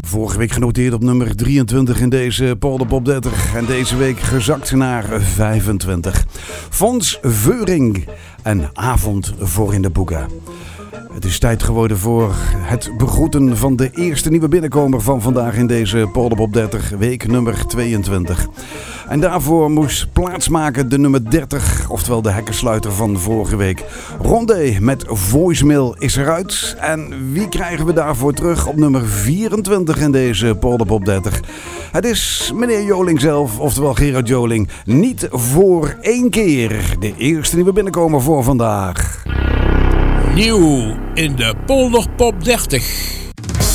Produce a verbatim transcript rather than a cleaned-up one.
Vorige week genoteerd op nummer drieëntwintig in deze Polderpop dertig. En deze week gezakt naar vijfentwintig. Fons Veuring. Een avond voor in de boeken. Het is tijd geworden voor het begroeten van de eerste nieuwe binnenkomer van vandaag in deze Polderpop dertig, week nummer tweeëntwintig. En daarvoor moest plaatsmaken de nummer dertig, oftewel de hekkensluiter van vorige week. Rondé met voicemail is eruit. En wie krijgen we daarvoor terug op nummer vierentwintig in deze Polderpop dertig? Het is meneer Joling zelf, oftewel Gerard Joling. Niet voor één keer de eerste nieuwe binnenkomer voor vandaag. Nieuw in de Polderpop dertig.